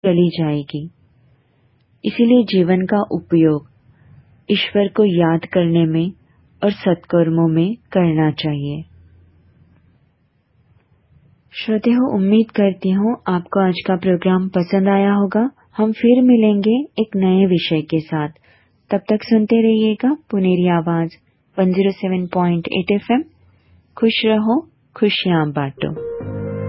चली जाएगी। इसीलिए जीवन का उपयोग ईश्वर को याद करने में और सत्कर्मों में करना चाहिए। श्रोतेहो, उम्मीद करती हूँ आपको आज का प्रोग्राम पसंद आया होगा। हम फिर मिलेंगे एक नए विषय के साथ। तब तक सुनते रहिएगा पुनेरी आवाज 107.8 FM। खुश रहो, खुशियाँ बांटो।